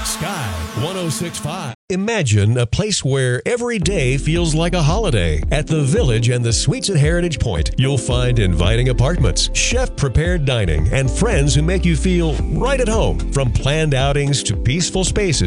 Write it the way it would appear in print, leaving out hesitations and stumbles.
Sky 1065. Imagine a place where every day feels like a holiday. At the Village and the Suites at Heritage Point, you'll find inviting apartments, chef-prepared dining, and friends who make you feel right at home. From planned outings to peaceful spaces,